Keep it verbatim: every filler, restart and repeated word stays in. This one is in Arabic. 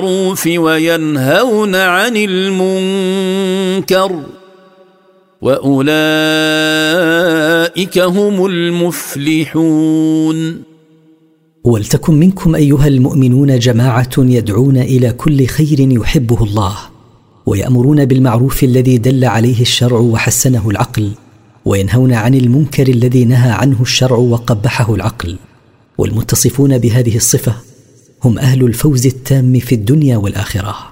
بالمعروف وينهون عن المنكر وأولئك هم المفلحون. ولتكن منكم أيها المؤمنون جماعة يدعون إلى كل خير يحبه الله، ويأمرون بالمعروف الذي دل عليه الشرع وحسنه العقل، وينهون عن المنكر الذي نهى عنه الشرع وقبحه العقل. والمتصفون بهذه الصفة هم أهل الفوز التام في الدنيا والآخرة.